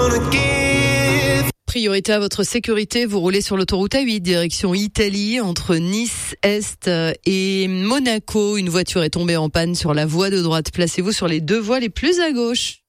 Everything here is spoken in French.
Priorité à votre sécurité, vous roulez sur l'autoroute A8, direction Italie, entre Nice-Est et Monaco. Une voiture est tombée en panne sur la voie de droite. Placez-vous sur les deux voies les plus à gauche.